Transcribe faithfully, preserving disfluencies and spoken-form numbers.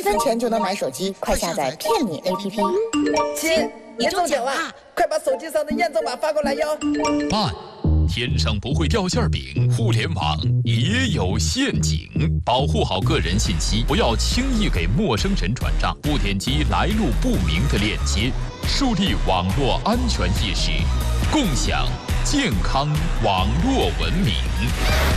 分钱就能买手机，快下载骗你 A P P。 亲，你中奖了，快把手机上的验证码发过来哟。 慢。天上不会掉馅饼，互联网也有陷阱，保护好个人信息，不要轻易给陌生人转账，不点击来路不明的链接，树立网络安全意识，共享健康网络文明。